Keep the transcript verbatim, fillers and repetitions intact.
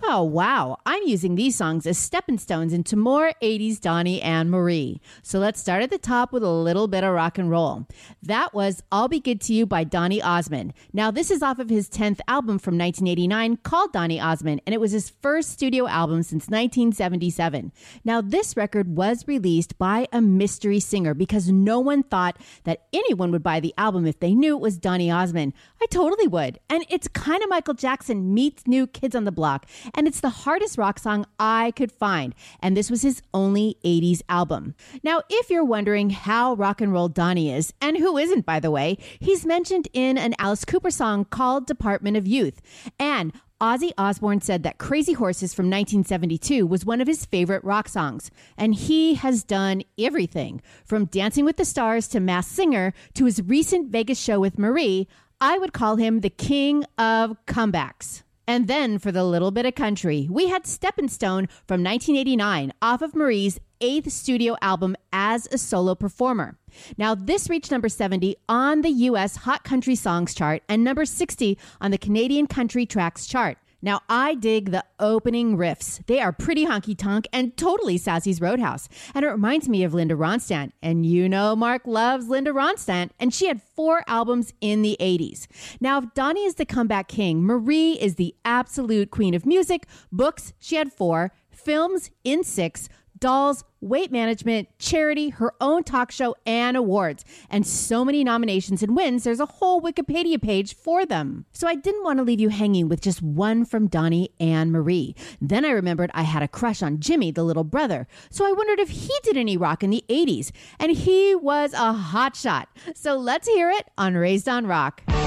Oh, wow. I'm using these songs as stepping stones into more eighties Donnie and Marie. So let's start at the top with a little bit of rock and roll. That was I'll Be Good to You by Donny Osmond. Now, this is off of his tenth album from nineteen eighty-nine called Donny Osmond, and it was his first studio album since nineteen seventy-seven. Now, this record was released by a mystery singer because no one thought that anyone would buy the album if they knew it was Donny Osmond. I totally would. And it's kind of Michael Jackson meets New Kids on the Block. And it's the hardest rock song I could find. And this was his only eighties album. Now, if you're wondering how rock and roll Donnie is, and who isn't, by the way, he's mentioned in an Alice Cooper song called Department of Youth. And Ozzy Osbourne said that Crazy Horses from nineteen seventy-two was one of his favorite rock songs. And he has done everything from Dancing with the Stars to Masked Singer to his recent Vegas show with Marie. I would call him the king of comebacks. And then for the little bit of country, we had Steppin' Stone from nineteen eighty-nine off of Marie's eighth studio album as a solo performer. Now, this reached number seventy on the U S Hot Country Songs chart and number sixty on the Canadian Country Tracks chart. Now, I dig the opening riffs. They are pretty honky-tonk and totally Sassy's Roadhouse. And it reminds me of Linda Ronstadt. And you know Mark loves Linda Ronstadt. And she had four albums in the eighties. Now, if Donnie is the comeback king, Marie is the absolute queen of music. Books, she had four. Films, in six. Dolls, weight management, charity, her own talk show, and awards. And so many nominations and wins, there's a whole Wikipedia page for them. So I didn't want to leave you hanging with just one from Donnie and Marie. Then I remembered I had a crush on Jimmy, the little brother. So I wondered if he did any rock in the eighties. And he was a hotshot. So let's hear it on Raised on Rock.